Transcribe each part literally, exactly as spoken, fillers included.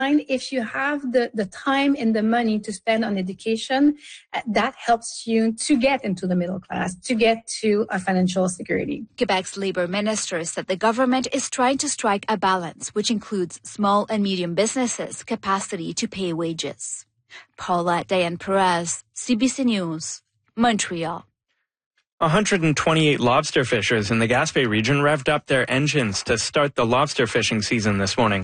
If you have the, the time and the money to spend on education, uh, that helps you to get into the middle class, to get to a financial security. Quebec's Labour Minister said the government is trying to strike a balance, which includes small and medium businesses' capacity to pay wages. Paula Diane Perez, C B C News, Montreal. one hundred twenty-eight lobster fishers in the Gaspé region revved up their engines to start the lobster fishing season this morning.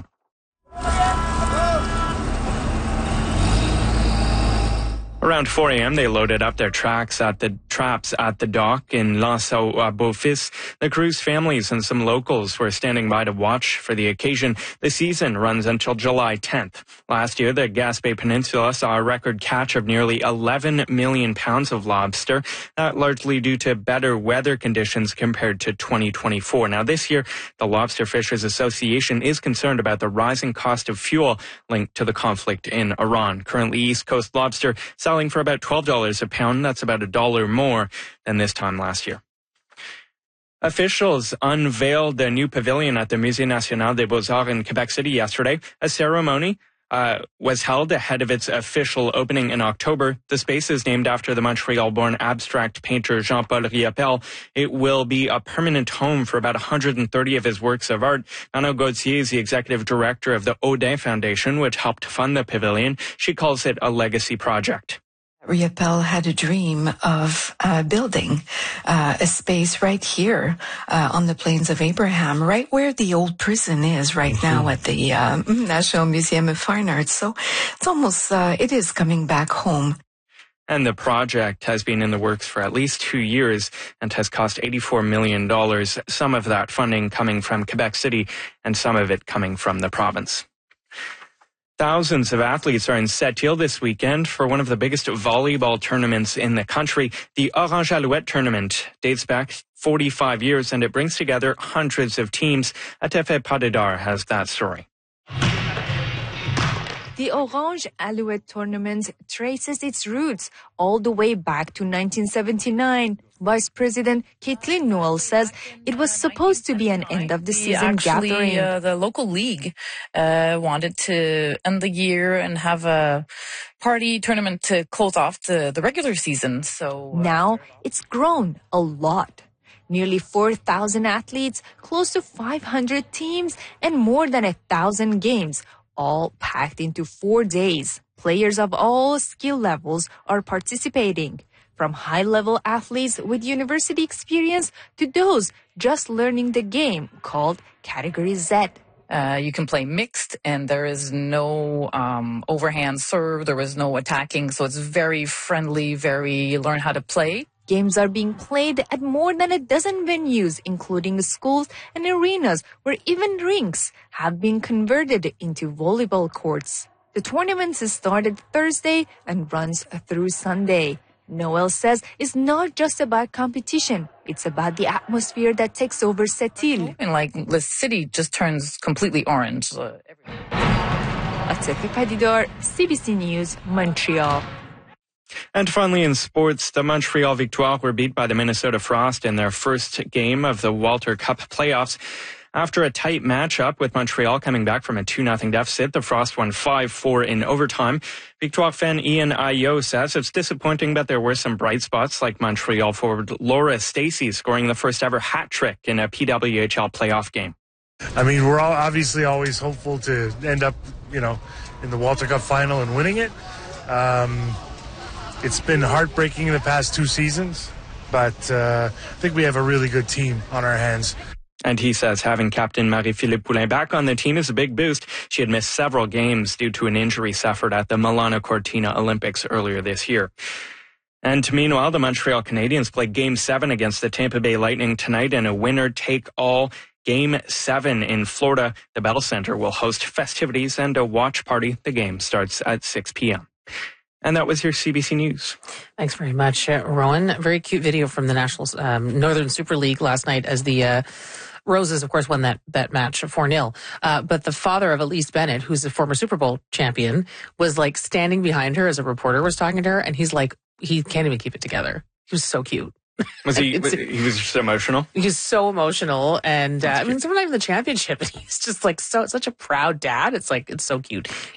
Around four a.m., they loaded up their tracks at the traps at the dock in Lançon-Beaufils. The crew's families and some locals were standing by to watch for the occasion. The season runs until July tenth. Last year, the Gaspé Peninsula saw a record catch of nearly eleven million pounds of lobster, that largely due to better weather conditions compared to twenty twenty-four. Now, this year, the Lobster Fishers Association is concerned about the rising cost of fuel linked to the conflict in Iran. Currently, East Coast lobster selling for about twelve dollars a pound. That's about a dollar more than this time last year. Officials unveiled the new pavilion at the Musée National des Beaux-Arts in Quebec City yesterday. A ceremony uh, was held ahead of its official opening in October. The space is named after the Montreal-born abstract painter Jean-Paul Riopelle. It will be a permanent home for about one hundred thirty of his works of art. Anna Gauthier is the executive director of the Odin Foundation, which helped fund the pavilion. She calls it a legacy project. Riopelle had a dream of uh, building uh, a space right here uh, on the Plains of Abraham, right where the old prison is right now at the uh, National Museum of Fine Arts. So it's almost, uh, it is coming back home. And the project has been in the works for at least two years and has cost eighty-four million dollars, some of that funding coming from Quebec City and some of it coming from the province. Thousands of athletes are in Sept-Îles this weekend for one of the biggest volleyball tournaments in the country. The Orange Alouette tournament dates back forty-five years and it brings together hundreds of teams. Atefe Padidar has that story. The Orange Alouette tournament traces its roots all the way back to nineteen seventy-nine. Vice President Caitlin Noel says it was supposed to be an end-of-the-season Actually, gathering. Uh, the local league uh, wanted to end the year and have a party tournament to close off the, the regular season. So uh, now it's grown a lot. Nearly four thousand athletes, close to five hundred teams, and more than one thousand games, all packed into four days. Players of all skill levels are participating, from high-level athletes with university experience to those just learning the game, called Category Z. Uh, you can play mixed, and there is no um, overhand serve. There is no attacking, so it's very friendly, very learn how to play. Games are being played at more than a dozen venues, including schools and arenas, where even rinks have been converted into volleyball courts. The tournament started Thursday and runs through Sunday. Noel says it's not just about competition. It's about the atmosphere that takes over Sept-Îles. And like the city just turns completely orange. Uh, Atefe Padidar, C B C News, Montreal. And finally in sports, the Montreal Victoire were beat by the Minnesota Frost in their first game of the Walter Cup playoffs. After a tight matchup with Montreal coming back from a two nothing deficit, the Frost won five four in overtime. Victoire fan Ian Ayo says it's disappointing, but there were some bright spots, like Montreal forward Laura Stacey scoring the first ever hat trick in a P W H L playoff game. I mean, we're all obviously always hopeful to end up, you know, in the Walter Cup final and winning it. Um, it's been heartbreaking in the past two seasons, but uh, I think we have a really good team on our hands. And he says having captain Marie-Philippe Poulin back on the team is a big boost. She had missed several games due to an injury suffered at the Milano Cortina Olympics earlier this year. And meanwhile, the Montreal Canadiens play Game seven against the Tampa Bay Lightning tonight in a winner-take-all Game seven in Florida. The Bell Center will host festivities and a watch party. The game starts at six p.m. And that was your C B C News. Thanks very much, uh, Rowan. Very cute video from the National um, Northern Super League last night as the uh, Roses, of course, won that, that match four nil. Uh, but the father of Elise Bennett, who's a former Super Bowl champion, was like standing behind her as a reporter was talking to her. And he's like, he can't even keep it together. He was so cute. Was he? It's- He was just emotional. He's so emotional, and uh, I mean, sometimes the championship, and he's just like so such a proud dad. It's like it's so cute.